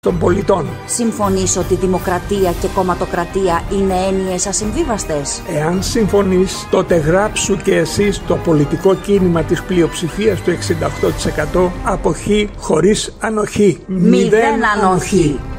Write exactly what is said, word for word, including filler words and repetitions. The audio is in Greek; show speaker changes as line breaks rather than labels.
των πολιτών.
Συμφωνείς ότι δημοκρατία και κομματοκρατία είναι έννοιες ασυμβίβαστες?
Εάν συμφωνείς, τότε γράψου και εσύ στο πολιτικό κίνημα της πλειοψηφίας του εξήντα οκτώ τοις εκατό αποχή χωρίς ανοχή.
Μηδέν ανοχή.